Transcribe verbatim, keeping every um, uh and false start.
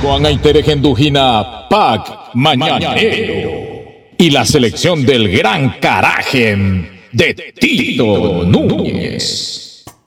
Con Aiteregendujina, Pac Mañanero. Y la selección del gran Carajen de Tito Núñez.